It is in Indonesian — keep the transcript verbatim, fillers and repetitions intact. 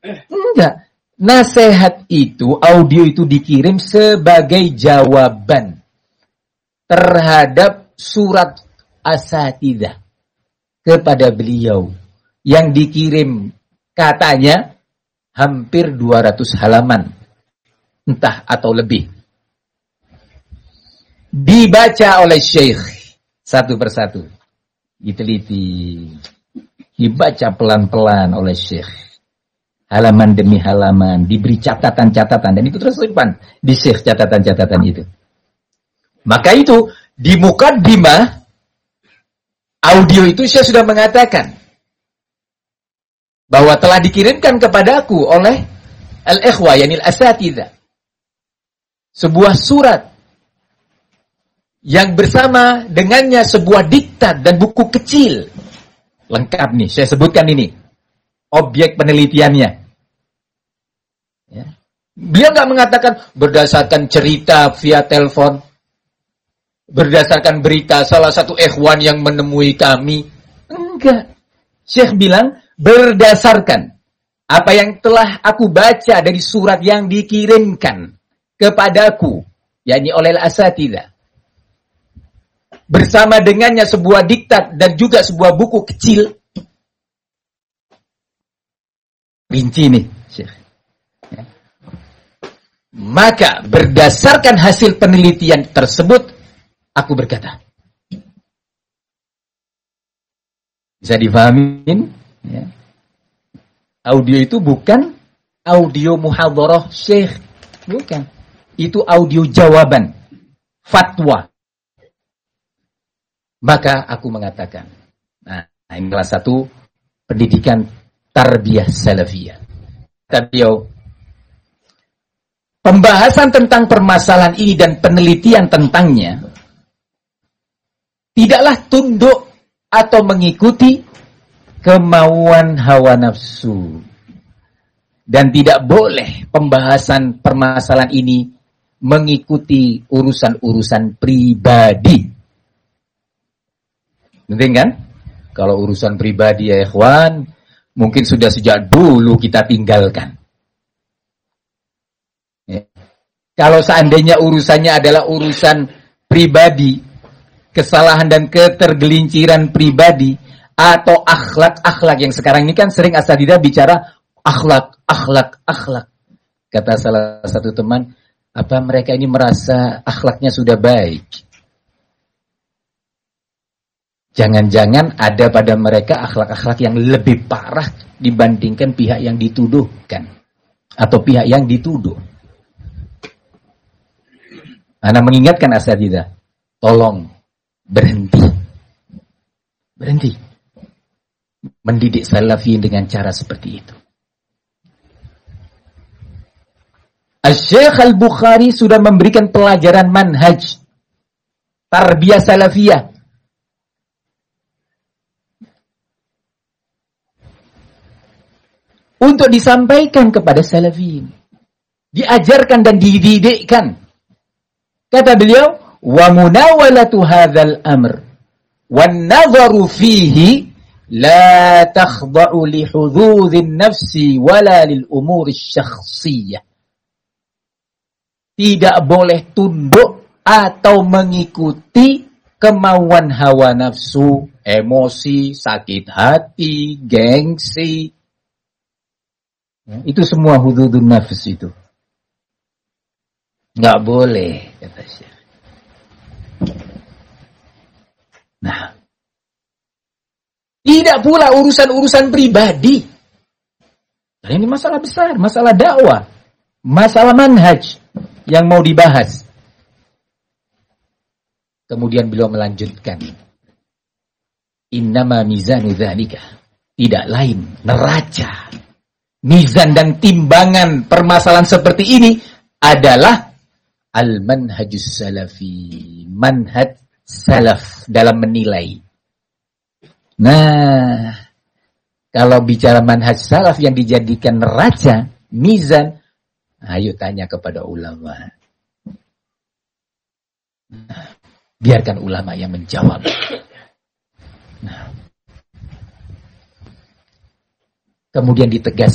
Enggak. Nasihat itu, audio itu dikirim sebagai jawaban terhadap surat asatidzah kepada beliau yang dikirim katanya hampir dua ratus halaman, entah atau lebih. Dibaca oleh Syekh satu persatu, diteliti, dibaca pelan-pelan oleh Syekh. Halaman demi halaman, diberi catatan-catatan, dan itu terus simpan di Syekh catatan-catatan itu. Maka itu, di mukaddimah audio itu saya sudah mengatakan bahwa telah dikirimkan kepadaku oleh al-ikhwa, yani al-asatidzah, sebuah surat yang bersama dengannya sebuah diktat dan buku kecil. Lengkap nih, saya sebutkan ini objek penelitiannya. Ya. Beliau nggak mengatakan berdasarkan cerita via telepon, berdasarkan berita salah satu ikhwan yang menemui kami. Enggak. Syekh bilang berdasarkan apa yang telah aku baca dari surat yang dikirimkan kepadaku, yakni oleh al-asatidzah. Bersama dengannya sebuah diktat dan juga sebuah buku kecil. Rinci nih, Syekh. Ya. Maka berdasarkan hasil penelitian tersebut, aku berkata. Bisa difahamin? Ya. Audio itu bukan audio muhadharah Syekh. Bukan. Itu audio jawaban. Fatwa. Maka aku mengatakan. Nah, ini salah satu pendidikan tarbiyah salafiyah. Beliau, pembahasan tentang permasalahan ini dan penelitian tentangnya tidaklah tunduk atau mengikuti kemauan hawa nafsu. Dan tidak boleh pembahasan permasalahan ini mengikuti urusan-urusan pribadi. Penting kan? Kalau urusan pribadi ya ikhwan, mungkin sudah sejak dulu kita tinggalkan. Ya. Kalau seandainya urusannya adalah urusan pribadi, kesalahan dan ketergelinciran pribadi, atau akhlak-akhlak yang sekarang ini kan sering asatidzah bicara akhlak, akhlak, akhlak. Kata salah satu teman, apa mereka ini merasa akhlaknya sudah baik? Jangan-jangan ada pada mereka akhlak-akhlak yang lebih parah dibandingkan pihak yang dituduhkan. Atau pihak yang dituduh. Ana mengingatkan asatidzah, tolong berhenti. Berhenti. Mendidik salafiyin dengan cara seperti itu. Asy-Syaikh Al-Bukhari sudah memberikan pelajaran manhaj tarbiyah salafiyah. Untuk disampaikan kepada salafiyin. Diajarkan dan dididikkan. Kata beliau, wa munawalatu hadzal amr wan nadharu fihi la takhda'u li hududhin nafsi wala lil umuri syakhsiyah. Tidak boleh tunduk atau mengikuti kemauan hawa nafsu, emosi, sakit hati, gengsi. Itu semua hududun nafs itu. Nggak boleh, kata Syekh. Nah, tidak pula urusan-urusan pribadi. Dan ini masalah besar, masalah dakwah, masalah manhaj yang mau dibahas. Kemudian beliau melanjutkan, innama mizanu dzalika, tidak lain neraca, mizan dan timbangan permasalahan seperti ini adalah al-manhajus salafi, manhaj salaf dalam menilai. Nah, kalau bicara manhaj salaf yang dijadikan neraca, mizan, ayo tanya kepada ulama. Nah, biarkan ulama yang menjawab. Nah, kemudian ditegaskan